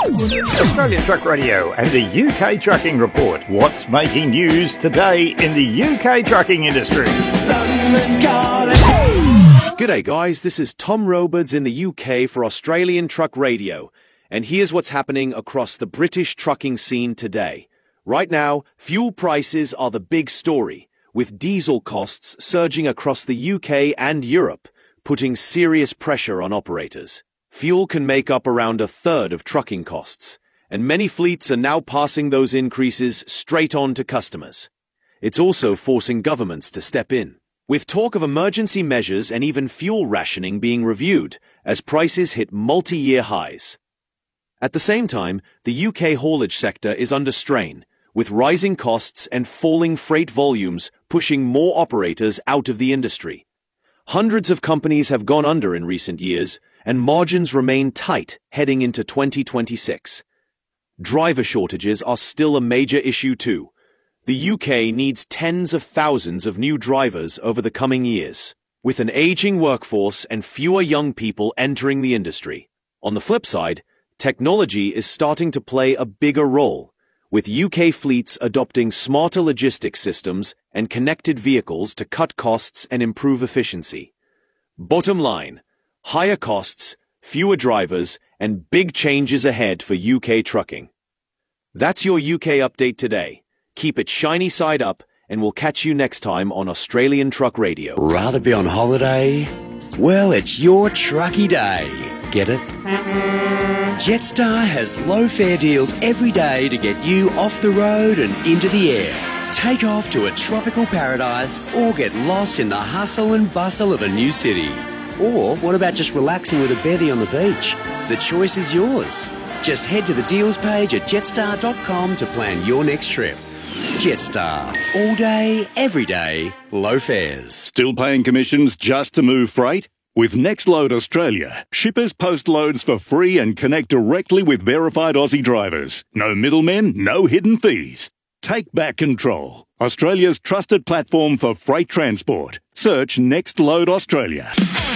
Australian Truck Radio and the UK Trucking Report. What's making news today in the UK trucking industry? G'day guys, this is Tom Robards in the UK for Australian Truck Radio, and here's what's happening across the British trucking scene today. Right now, fuel prices are the big story, with diesel costs surging across the UK and Europe, putting serious pressure on operators. Fuel can make up around a third of trucking costs, and many fleets are now passing those increases straight on to customers. It's also forcing governments to step in, with talk of emergency measures and even fuel rationing being reviewed as prices hit multi-year highs. At the same time, the UK haulage sector is under strain, with rising costs and falling freight volumes pushing more operators out of the industry. Hundreds of companies have gone under in recent years, and margins remain tight heading into 2026. Driver shortages are still a major issue too. The UK needs tens of thousands of new drivers over the coming years, with an aging workforce and fewer young people entering the industry. On the flip side, technology is starting to play a bigger role, with UK fleets adopting smarter logistics systems and connected vehicles to cut costs and improve efficiency. Bottom line, higher costs, fewer drivers, and big changes ahead for UK trucking. That's your UK update today. Keep it shiny side up, and we'll catch you next time on Australian Truck Radio. Rather be on holiday? Well, it's your trucky day. Get it? Jetstar has low fare deals every day to get you off the road and into the air. Take off to a tropical paradise or get lost in the hustle and bustle of a new city. Or what about just relaxing with a bevy on the beach? The choice is yours. Just head to the deals page at jetstar.com to plan your next trip. Jetstar. All day, every day, low fares. Still paying commissions just to move freight? With Nextload Australia, shippers post loads for free and connect directly with verified Aussie drivers. No middlemen, no hidden fees. Take back control. Australia's trusted platform for freight transport. Search Nextload Australia.